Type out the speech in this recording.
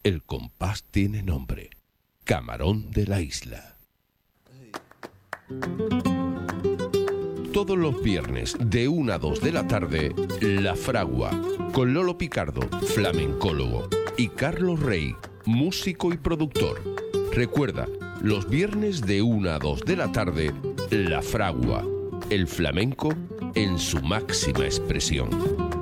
El compás tiene nombre. Camarón de la Isla. Todos los viernes de 1 a 2 de la tarde, La Fragua, con Lolo Picardo, flamencólogo, y Carlos Rey, músico y productor. Recuerda, los viernes de 1 a 2 de la tarde, La Fragua, el flamenco en su máxima expresión.